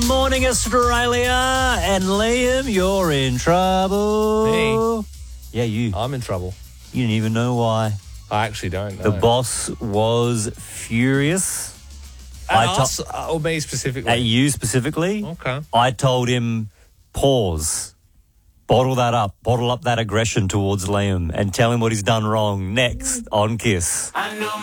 Morning, Australia. And Liam, you're in trouble. Me? Yeah, you. I'm in trouble. You didn't even know why. I actually don't know. The boss was furious. At us or me specifically? At you specifically. Okay. I told him, pause. Bottle that up. Bottle up that aggression towards Liam and tell him what he's done wrong next on Kiss. I know